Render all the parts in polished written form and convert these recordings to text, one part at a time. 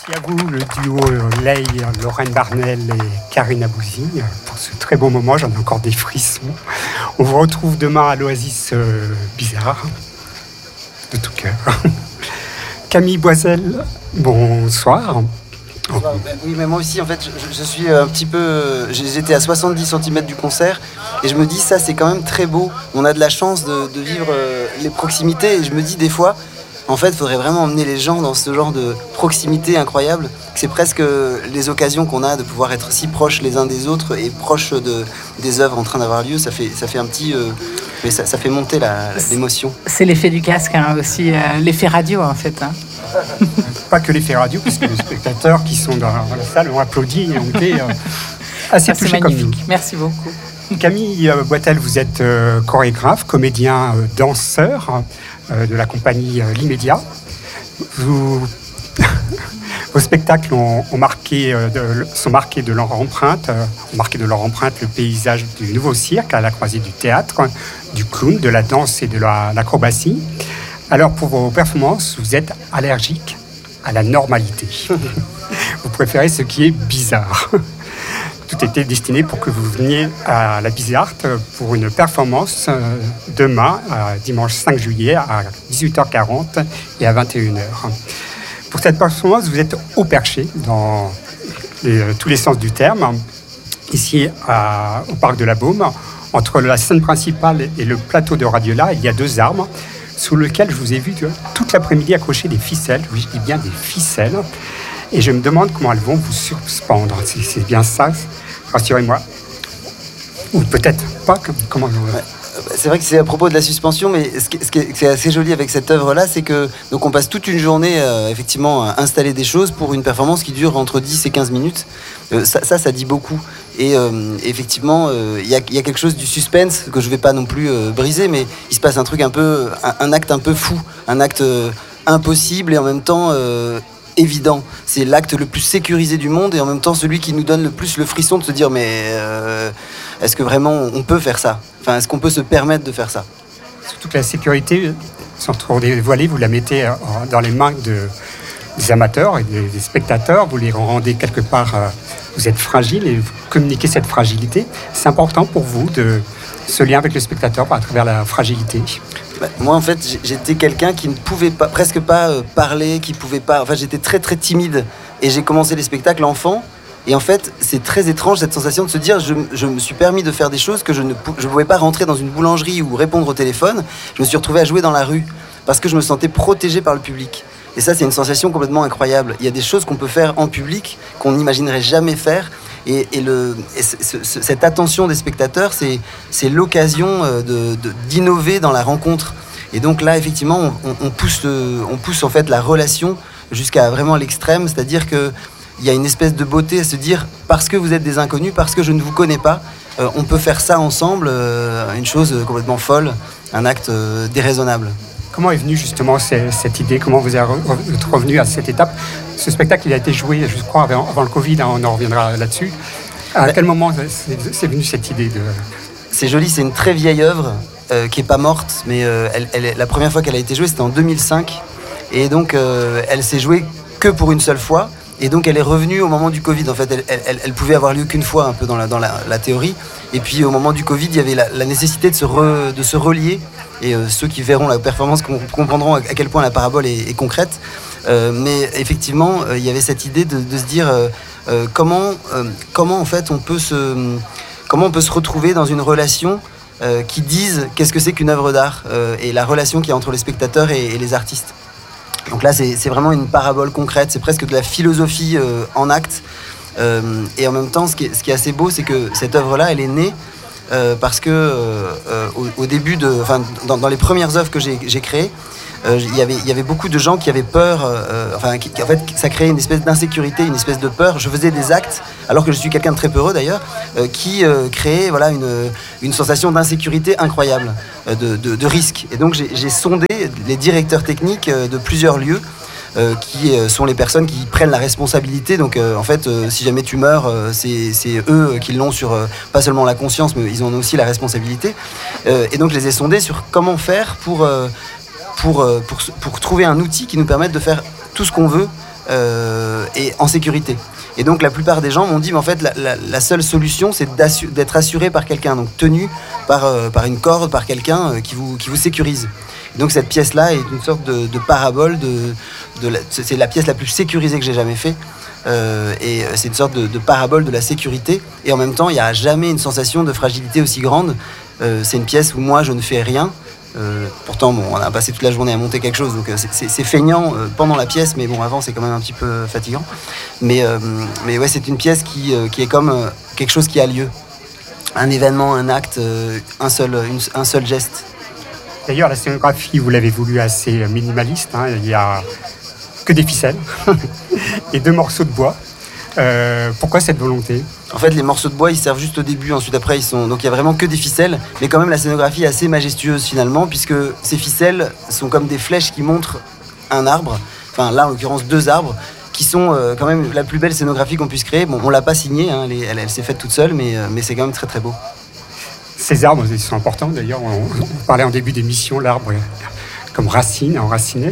À vous, le duo Lay, Lorraine Barnel et Karine Abouzi, pour ce très beau moment. J'en ai encore des frissons. On vous retrouve demain à l'Oasis Bizarre, de tout cœur. Camille Boisel, bonsoir. Oui, mais moi aussi, en fait, je suis un petit peu... J'étais à 70 cm du concert, et je me dis, ça, c'est quand même très beau. On a de la chance de vivre les proximités, et je me dis, des fois... En fait, il faudrait vraiment emmener les gens dans ce genre de proximité incroyable. C'est presque les occasions qu'on a de pouvoir être si proches les uns des autres et proches des œuvres en train d'avoir lieu. Ça fait un petit... mais ça fait monter l'émotion. C'est l'effet du casque, aussi, l'effet radio, en fait. Pas que l'effet radio, puisque les spectateurs qui sont dans la salle ont applaudi et ont été assez touchés comme nous. Merci beaucoup. Camille Boitel, vous êtes chorégraphe, comédien, danseur de la compagnie L'Immédiat. Vos spectacles sont marqués de leur empreinte, le paysage du nouveau cirque à la croisée du théâtre, du clown, de la danse et de l'acrobatie. Alors pour vos performances, vous êtes allergique à la normalité. Vous préférez ce qui est bizarre. Tout était destiné pour que vous veniez à la Bizarre pour une performance demain, dimanche 5 juillet, à 18h40 et à 21h. Pour cette performance, vous êtes au perché, dans tous les sens du terme, ici au Parc de la Baume. Entre la scène principale et le plateau de Radiola, il y a 2 arbres sous lesquels je vous ai vu toute l'après-midi accrocher des ficelles. Oui, je dis bien des ficelles. Et je me demande comment elles vont vous suspendre. C'est bien ça, rassurez-moi. Ou peut-être pas. Comment ouais. C'est vrai que c'est à propos de la suspension, mais ce qui est assez joli avec cette œuvre-là, c'est que donc on passe toute une journée effectivement à installer des choses pour une performance qui dure entre 10 et 15 minutes. Ça dit beaucoup. Et effectivement, il y a quelque chose du suspense que je ne vais pas non plus briser, mais il se passe un truc un acte un peu fou, un acte impossible et en même temps... évident. C'est l'acte le plus sécurisé du monde et en même temps celui qui nous donne le plus le frisson de se dire mais est-ce que vraiment on peut faire ça ? Enfin, est-ce qu'on peut se permettre de faire ça ? Surtout que la sécurité, sans trop dévoiler, vous la mettez dans les mains des amateurs et des spectateurs. Vous les rendez quelque part, vous êtes fragile et vous communiquez cette fragilité. C'est important pour vous de ce lien avec le spectateur à travers la fragilité. Moi, en fait, j'étais quelqu'un qui ne pouvait pas, presque pas parler, qui pouvait pas... Enfin, j'étais très, très timide. Et j'ai commencé les spectacles enfant. Et en fait, c'est très étrange, cette sensation de se dire je me suis permis de faire des choses que je ne pouvais pas rentrer dans une boulangerie ou répondre au téléphone. Je me suis retrouvé à jouer dans la rue parce que je me sentais protégé par le public. Et ça, c'est une sensation complètement incroyable. Il y a des choses qu'on peut faire en public qu'on n'imaginerait jamais faire. Et cette attention des spectateurs, c'est l'occasion d'innover dans la rencontre. Et donc là, effectivement, on pousse en fait la relation jusqu'à vraiment l'extrême, c'est-à-dire qu'il y a une espèce de beauté à se dire, parce que vous êtes des inconnus, parce que je ne vous connais pas, on peut faire ça ensemble, une chose complètement folle, un acte déraisonnable. Comment est venue justement cette idée ? Comment vous êtes revenu à cette étape ? Ce spectacle, il a été joué, je crois, avant le Covid, on en reviendra là-dessus. À quel moment c'est venu cette idée de... C'est joli, c'est une très vieille œuvre qui n'est pas morte, mais la première fois qu'elle a été jouée, c'était en 2005. Et donc, elle s'est jouée que pour une seule fois. Et donc, elle est revenue au moment du Covid. En fait, elle pouvait avoir lieu qu'une fois, un peu dans la théorie. Et puis, au moment du Covid, il y avait la nécessité de se relier. Et ceux qui verront la performance comprendront à quel point la parabole est concrète. Mais effectivement, il y avait cette idée de se dire comment en fait on peut se retrouver dans une relation qui dise qu'est-ce que c'est qu'une œuvre d'art et la relation qu'il y a entre les spectateurs et les artistes. Donc là, c'est vraiment une parabole concrète, c'est presque de la philosophie en acte. Et en même temps, ce qui est assez beau, c'est que cette œuvre-là, elle est née parce que au début, dans les premières œuvres que j'ai créées, il y avait beaucoup de gens qui avaient peur, en fait, ça créait une espèce d'insécurité, une espèce de peur. Je faisais des actes, alors que je suis quelqu'un de très peureux d'ailleurs, qui créait une sensation d'insécurité incroyable, de risque. Et donc j'ai sondé les directeurs techniques de plusieurs lieux, qui sont les personnes qui prennent la responsabilité. Donc en fait, si jamais tu meurs, c'est eux qui l'ont sur pas seulement la conscience, mais ils en ont aussi la responsabilité. Et donc je les ai sondés sur comment faire pour trouver un outil qui nous permette de faire tout ce qu'on veut et en sécurité. Et donc la plupart des gens m'ont dit, mais en fait la seule solution c'est d'être assuré par quelqu'un, donc tenu par une corde, par quelqu'un qui vous sécurise. Et donc cette pièce-là est une sorte de parabole, c'est la pièce la plus sécurisée que j'ai jamais fait. Et c'est une sorte de parabole de la sécurité. Et en même temps, il n'y a jamais une sensation de fragilité aussi grande. C'est une pièce où moi je ne fais rien. Pourtant, bon, on a passé toute la journée à monter quelque chose, donc c'est feignant pendant la pièce, mais bon, avant c'est quand même un petit peu fatigant. Mais ouais, c'est une pièce qui est comme quelque chose qui a lieu, un événement, un acte, un seul geste. D'ailleurs, la scénographie, vous l'avez voulu assez minimaliste. Hein, il n'y a que des ficelles et 2 morceaux de bois. Pourquoi cette volonté ? En fait, les morceaux de bois, ils servent juste au début. Ensuite, après, donc il y a vraiment que des ficelles. Mais quand même, la scénographie est assez majestueuse finalement, puisque ces ficelles sont comme des flèches qui montrent un arbre. Enfin, là, en l'occurrence, 2 arbres qui sont quand même la plus belle scénographie qu'on puisse créer. Bon, on l'a pas signée, hein, elle s'est faite toute seule, mais c'est quand même très très beau. Ces arbres, ils sont importants. D'ailleurs, on parlait en début d'émission, l'arbre comme racine, enraciné.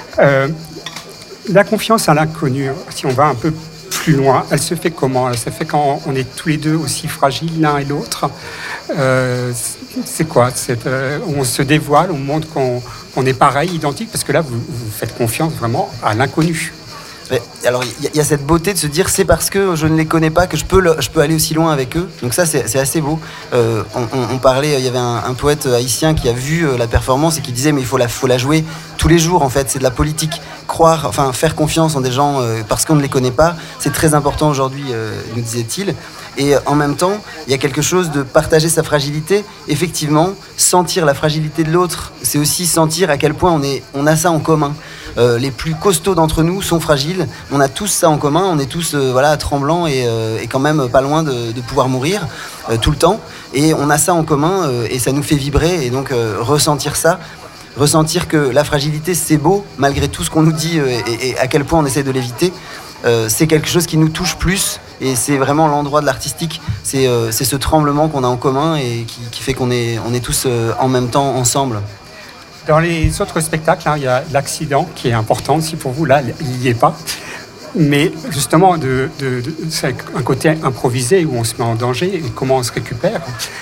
La confiance à l'inconnu, si on va un peu plus loin, elle se fait comment ? Elle se fait quand on est tous les deux aussi fragiles l'un et l'autre. C'est quoi ? On se dévoile, on montre qu'on est pareil, identique, parce que là, vous faites confiance vraiment à l'inconnu. Alors il y a cette beauté de se dire c'est parce que je ne les connais pas que je peux aller aussi loin avec eux. Donc ça c'est assez beau. On parlait, il y avait un poète haïtien qui a vu la performance et qui disait mais il faut la jouer tous les jours en fait. C'est de la politique. Faire confiance en des gens parce qu'on ne les connaît pas, c'est très important aujourd'hui, nous disait-il. Et en même temps, il y a quelque chose de partager sa fragilité. Effectivement, sentir la fragilité de l'autre, c'est aussi sentir à quel point on a ça en commun. Les plus costauds d'entre nous sont fragiles. On a tous ça en commun. On est tous tremblants et quand même pas loin de pouvoir mourir tout le temps. Et on a ça en commun et ça nous fait vibrer. Et donc ressentir ça, ressentir que la fragilité c'est beau malgré tout ce qu'on nous dit et à quel point on essaie de l'éviter. C'est quelque chose qui nous touche plus et c'est vraiment l'endroit de l'artistique. C'est ce tremblement qu'on a en commun et qui fait qu'on est tous en même temps ensemble. Dans les autres spectacles, hein, il y a l'accident qui est important aussi pour vous. Là, il n'y est pas. Mais justement, c'est un côté improvisé où on se met en danger et comment on se récupère.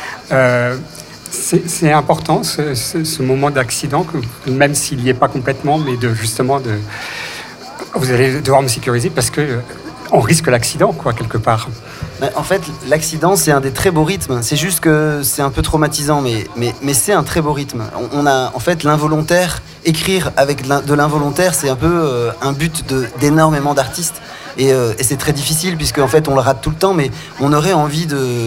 C'est important ce moment d'accident, même s'il n'y est pas complètement, mais vous allez devoir me sécuriser parce que on risque l'accident, quoi, quelque part. En fait, l'accident, c'est un des très beaux rythmes. C'est juste que c'est un peu traumatisant, mais c'est un très beau rythme. On a, en fait, l'involontaire. Écrire avec de l'involontaire, c'est un peu un but d'énormément d'artistes. Et c'est très difficile, puisque en fait, on le rate tout le temps, mais on aurait envie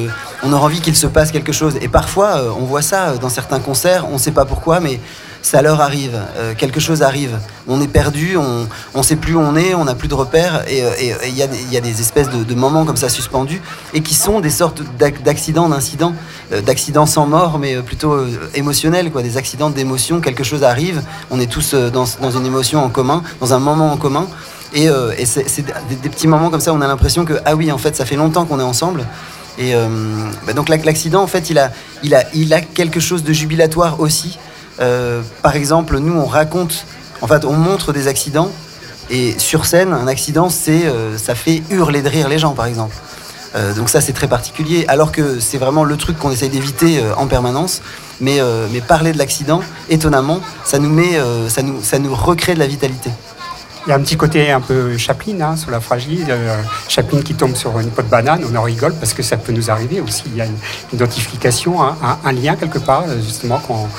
qu'il se passe quelque chose. Et parfois, on voit ça dans certains concerts, on ne sait pas pourquoi, mais ça leur arrive, quelque chose arrive. On est perdu, on ne sait plus où on est, on n'a plus de repères, et il y a des espèces de moments comme ça suspendus, et qui sont des sortes d'accidents, d'accidents sans mort, mais plutôt émotionnels, quoi, des accidents d'émotion, quelque chose arrive, on est tous dans une émotion en commun, dans un moment en commun, et c'est des petits moments comme ça où on a l'impression que, ah oui, en fait, ça fait longtemps qu'on est ensemble. Et donc l'accident, en fait, il a quelque chose de jubilatoire aussi. Par exemple, nous on montre des accidents et sur scène, un accident ça fait hurler de rire les gens, par exemple. Donc ça c'est très particulier, alors que c'est vraiment le truc qu'on essaye d'éviter en permanence. Mais parler de l'accident, étonnamment, ça nous recrée de la vitalité. Il y a un petit côté un peu Chaplin, hein, sur la fragile. Chaplin qui tombe sur une peau de banane, on en rigole parce que ça peut nous arriver aussi. Il y a une identification, un lien quelque part, justement,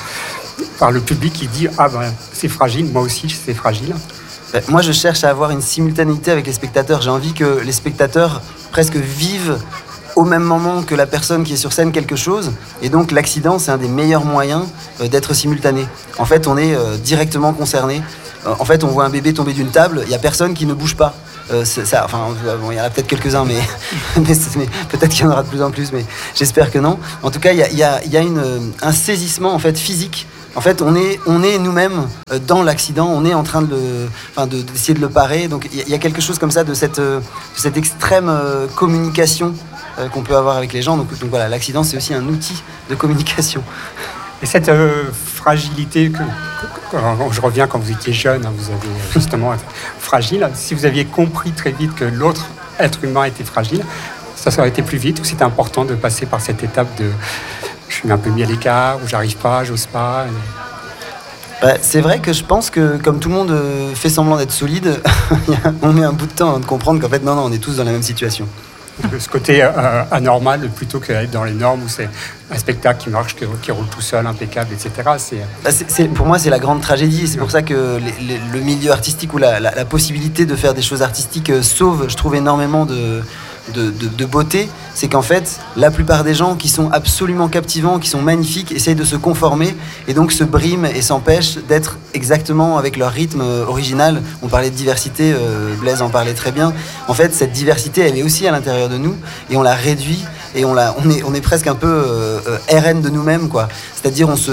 par le public qui dit « Ah ben, c'est fragile, moi aussi c'est fragile ». Moi je cherche à avoir une simultanéité avec les spectateurs. J'ai envie que les spectateurs presque vivent au même moment que la personne qui est sur scène quelque chose. Et donc l'accident c'est un des meilleurs moyens d'être simultané. En fait on est directement concerné. En fait, on voit un bébé tomber d'une table, il n'y a personne qui ne bouge pas. Il y en a peut-être quelques-uns, mais peut-être qu'il y en aura de plus en plus, mais j'espère que non. En tout cas, il y a un saisissement en fait, physique. En fait, on est nous-mêmes dans l'accident, on est en train d'essayer de le parer. Donc, il y a quelque chose comme ça de cette extrême communication qu'on peut avoir avec les gens. Donc l'accident, c'est aussi un outil de communication. Et cette fragilité je reviens quand vous étiez jeune, vous avez justement été fragile. Si vous aviez compris très vite que l'autre être humain était fragile, ça aurait été plus vite, ou c'était important de passer par cette étape de je suis un peu mis à l'écart, ou j'arrive pas, j'ose pas. C'est vrai que je pense que comme tout le monde fait semblant d'être solide, on met un bout de temps avant de comprendre qu'en fait non, on est tous dans la même situation. Ce côté anormal plutôt qu'être dans les normes où c'est un spectacle qui marche, qui roule tout seul, impeccable, etc. Pour moi, c'est la grande tragédie. C'est pour ça que le milieu artistique ou la possibilité de faire des choses artistiques sauve, je trouve, énormément de beauté. C'est qu'en fait, la plupart des gens qui sont absolument captivants, qui sont magnifiques, essayent de se conformer et donc se briment et s'empêchent d'être exactement avec leur rythme original. On parlait de diversité, Blaise en parlait très bien. En fait, cette diversité, elle est aussi à l'intérieur de nous et on la réduit et on est presque un peu RN de nous-mêmes, quoi. C'est-à-dire on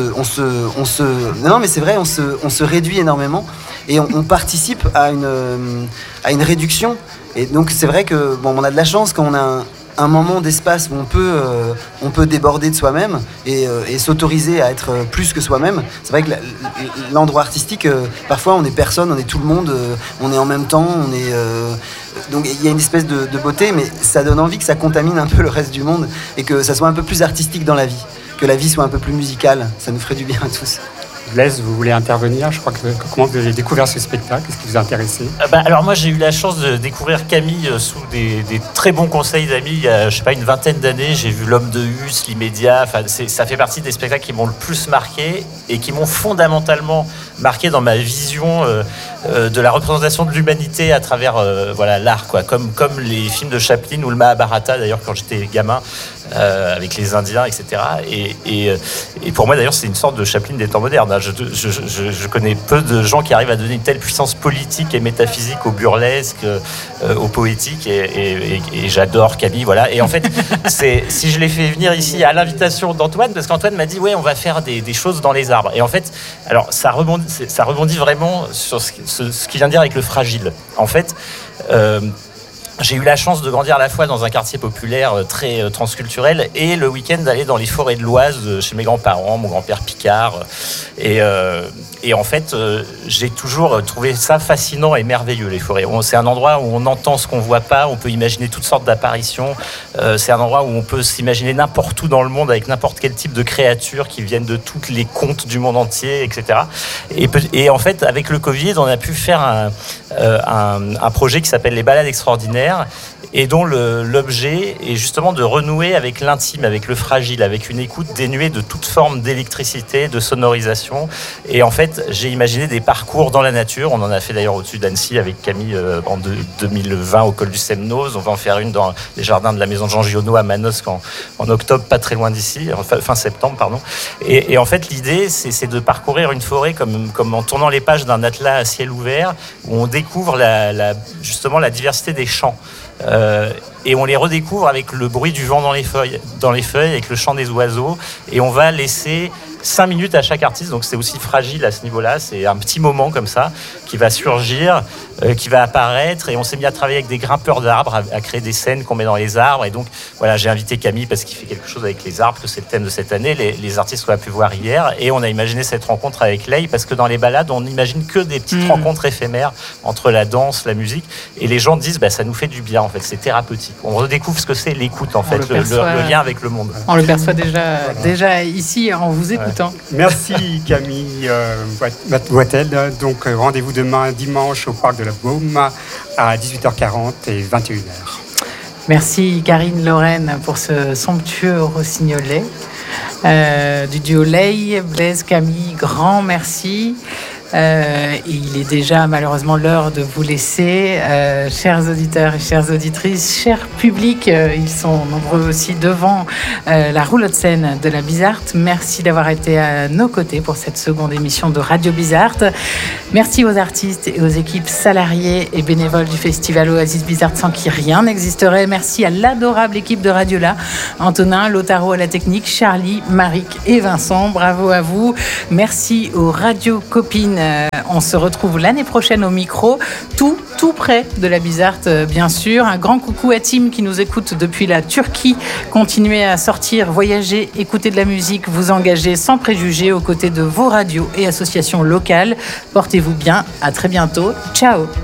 se réduit énormément et on participe à une réduction. Et donc c'est vrai que on a de la chance quand on a un moment d'espace où on peut déborder de soi-même et s'autoriser à être plus que soi-même. C'est vrai que l'endroit artistique, parfois on est personne, on est tout le monde, on est en même temps, donc il y a une espèce de beauté, mais ça donne envie que ça contamine un peu le reste du monde et que ça soit un peu plus artistique dans la vie, que la vie soit un peu plus musicale. Ça nous ferait du bien à tous. Blaise, vous voulez intervenir? Je crois que comment vous avez découvert ce spectacle? Qu'est-ce qui vous a intéressé? Alors moi j'ai eu la chance de découvrir Camille sous des très bons conseils d'amis. Il y a une vingtaine d'années, j'ai vu L'Homme de Hus, L'Immédiat. Ça fait partie des spectacles qui m'ont le plus marqué et qui m'ont fondamentalement marqué dans ma vision de la représentation de l'humanité à travers l'art, quoi. Comme les films de Chaplin ou le Mahabharata d'ailleurs quand j'étais gamin. Avec les Indiens, etc. Et pour moi, d'ailleurs, c'est une sorte de Chaplin des temps modernes. Je connais peu de gens qui arrivent à donner une telle puissance politique et métaphysique au burlesque, au poétique, et j'adore Camille, voilà. Et en fait, si je l'ai fait venir ici à l'invitation d'Antoine, parce qu'Antoine m'a dit, ouais, on va faire des choses dans les arbres. Et en fait, alors, ça rebondit vraiment sur ce qu'il vient de dire avec le fragile. En fait, j'ai eu la chance de grandir à la fois dans un quartier populaire très transculturel et le week-end d'aller dans les forêts de l'Oise chez mes grands-parents, mon grand-père Picard. Et en fait, j'ai toujours trouvé ça fascinant et merveilleux, les forêts. C'est un endroit où on entend ce qu'on ne voit pas, on peut imaginer toutes sortes d'apparitions. C'est un endroit où on peut s'imaginer n'importe où dans le monde avec n'importe quel type de créatures qui viennent de tous les contes du monde entier, etc. Et en fait, avec le Covid, on a pu faire un projet qui s'appelle les Balades extraordinaires et dont l'objet est justement de renouer avec l'intime, avec le fragile, avec une écoute dénuée de toute forme d'électricité, de sonorisation. Et en fait, j'ai imaginé des parcours dans la nature. On en a fait d'ailleurs au-dessus d'Annecy avec Camille en 2020 au col du Semnoz. On va en faire une dans les jardins de la maison de Jean Giono à Manosque en octobre, pas très loin d'ici, fin septembre, pardon. Et en fait, l'idée, c'est de parcourir une forêt comme en tournant les pages d'un atlas à ciel ouvert, où on découvre justement la diversité des chants. Et on les redécouvre avec le bruit du vent dans les feuilles, avec le chant des oiseaux, et on va laisser 5 minutes à chaque artiste, donc c'est aussi fragile à ce niveau-là, c'est un petit moment comme ça qui va surgir, qui va apparaître, et on s'est mis à travailler avec des grimpeurs d'arbres, à créer des scènes qu'on met dans les arbres, et donc voilà, j'ai invité Camille parce qu'il fait quelque chose avec les arbres, que c'est le thème de cette année, les artistes qu'on a pu voir hier, et on a imaginé cette rencontre avec Lay, parce que dans les balades, on n'imagine que des petites rencontres éphémères entre la danse, la musique, et les gens disent, ça nous fait du bien, en fait, c'est thérapeutique. On redécouvre ce que c'est l'écoute, en fait, le lien avec le monde. On le perçoit déjà ici en vous écoutant. Merci Camille Boitel. Donc rendez-vous demain dimanche au Parc de la Baume à 18h40 et 21h. Merci Karine Lorraine pour ce somptueux rossignolet du duo Lay, Blaise, Camille, grand merci. Il est déjà malheureusement l'heure de vous laisser, chers auditeurs et chères auditrices, chers publics, ils sont nombreux aussi devant la roulotte scène de la Bizarte. Merci d'avoir été à nos côtés pour cette seconde émission de Radio Bizarte. Merci aux artistes et aux équipes salariées et bénévoles du festival Oasis Bizarte sans qui rien n'existerait. Merci à l'adorable équipe de Radiola, Antonin, Lotaro à la technique, Charlie, Maric et Vincent, bravo à vous. Merci aux radio copines On se retrouve l'année prochaine au micro, tout près de la Bizarte, bien sûr. Un grand coucou à Tim qui nous écoute depuis la Turquie. Continuez à sortir, voyager, écouter de la musique, vous engager sans préjugés aux côtés de vos radios et associations locales. Portez-vous bien, à très bientôt. Ciao.